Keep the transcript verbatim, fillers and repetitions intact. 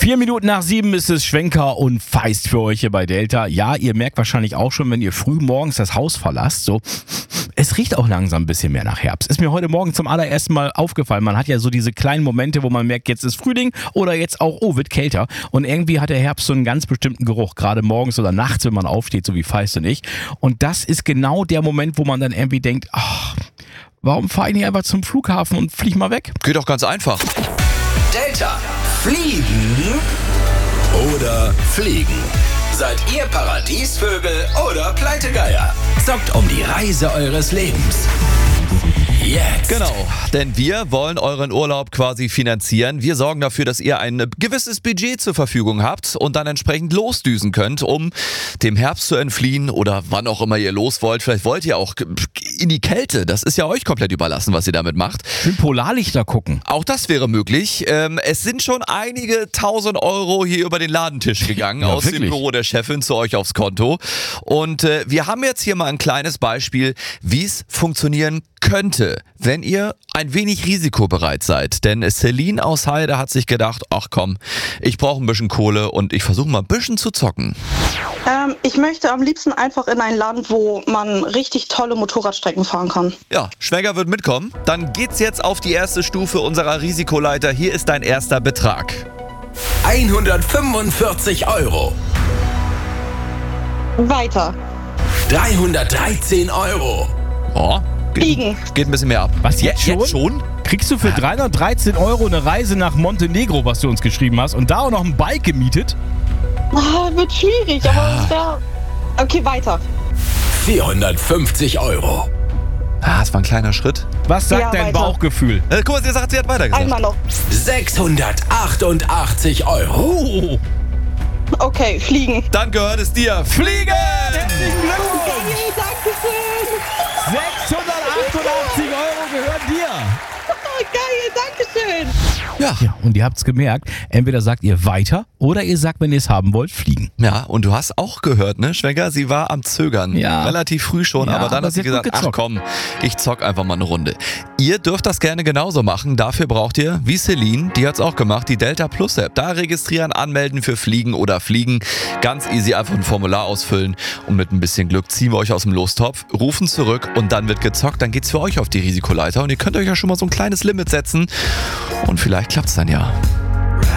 Vier Minuten nach sieben ist es Schwenker und Feist für euch hier bei Delta. Ja, ihr merkt wahrscheinlich auch schon, wenn ihr früh morgens das Haus verlasst, so, es riecht auch langsam ein bisschen mehr nach Herbst. Ist mir heute Morgen zum allerersten Mal aufgefallen. Man hat ja so diese kleinen Momente, wo man merkt, jetzt ist Frühling oder jetzt auch, oh, wird kälter. Und irgendwie hat der Herbst so einen ganz bestimmten Geruch, gerade morgens oder nachts, wenn man aufsteht, so wie Feist und ich. Und das ist genau der Moment, wo man dann irgendwie denkt, ach, warum fahre ich nicht einfach zum Flughafen und flieg mal weg? Geht doch ganz einfach. Delta. Fliegen oder fliegen? Seid ihr Paradiesvögel oder Pleitegeier? Zockt um die Reise eures Lebens. Jetzt. Genau, denn wir wollen euren Urlaub quasi finanzieren. Wir sorgen dafür, dass ihr ein gewisses Budget zur Verfügung habt und dann entsprechend losdüsen könnt, um dem Herbst zu entfliehen oder wann auch immer ihr los wollt. Vielleicht wollt ihr auch in die Kälte. Das ist ja euch komplett überlassen, was ihr damit macht. Schön Polarlichter gucken. Auch das wäre möglich. Ähm, es sind schon einige tausend Euro hier über den Ladentisch gegangen Ja, aus wirklich? dem Büro der Chefin zu euch aufs Konto. Und äh, wir haben jetzt hier mal ein kleines Beispiel, wie es funktionieren könnte, wenn ihr ein wenig risikobereit seid. Denn Celine aus Heide hat sich gedacht, ach komm, ich brauche ein bisschen Kohle und ich versuche mal ein bisschen zu zocken. Ähm, ich möchte am liebsten einfach in ein Land, wo man richtig tolle Motorradstrecken fahren kann. Ja, Schwäger wird mitkommen. Dann geht's jetzt auf die erste Stufe unserer Risikoleiter. Hier ist dein erster Betrag. hundertfünfundvierzig Euro. Weiter. dreihundertdreizehn Euro. Oh, Fliegen. geht, geht ein bisschen mehr ab. Was, jetzt Jetzt schon? schon? Kriegst du für dreihundertdreizehn Euro eine Reise nach Montenegro, was du uns geschrieben hast, und da auch noch ein Bike gemietet? Ah, wird schwierig, aber es wäre... Okay, weiter. vierhundertfünfzig Euro. Ah, das war ein kleiner Schritt. Was sagt Ja, dein weiter. Bauchgefühl? Äh, guck mal, sie sagt, sie hat weitergesagt. Einmal noch. sechshundertachtundachtzig Euro. Oh, Okay, fliegen. Dann gehört es dir. Fliegen! herzlichen Glückwunsch! Hey, danke schön. sechshundertachtundachtzig Euro gehören dir! Oh, geil, danke schön. Ja. Ja, und ihr habt's gemerkt, entweder sagt ihr weiter oder ihr sagt, wenn ihr es haben wollt, fliegen. Ja, und du hast auch gehört, ne, Schwäger, sie war am Zögern. Ja. Relativ früh schon, Ja, aber dann aber hat sie sie hat gut gesagt, ach gezockt. komm, ich zock einfach mal eine Runde. Ihr dürft das gerne genauso machen. Dafür braucht ihr, wie Celine, die hat's auch gemacht, die Delta Plus App. Da registrieren, anmelden für Fliegen oder Fliegen. Ganz easy, einfach ein Formular ausfüllen und mit ein bisschen Glück ziehen wir euch aus dem Lostopf, rufen zurück und dann wird gezockt. Dann geht's für euch auf die Risikoleiter und ihr könnt euch ja schon mal so ein kleines Limit setzen und vielleicht klappt's dann ja.